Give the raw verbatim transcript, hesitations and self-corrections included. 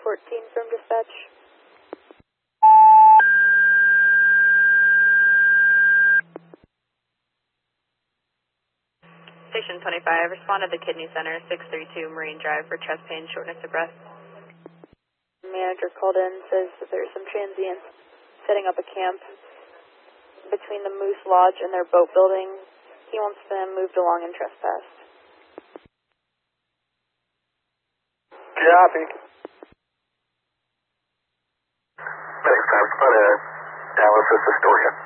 fourteen from dispatch. Station twenty-five, respond to the Kidney Center, six three two Marine Drive for chest pain, shortness of breath. Manager called in, says that there's some transients setting up a camp between the Moose Lodge and their boat building. He wants them moved along and trespassed. Copy. Medics, time spot ahead. Dallas, this is Astoria.